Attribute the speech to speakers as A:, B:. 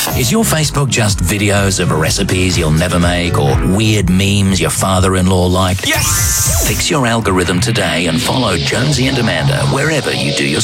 A: Is your Facebook just videos of recipes you'll never make or weird memes your father-in-law liked?
B: Yes!
A: Fix your algorithm today and follow Jonesy and Amanda wherever you do your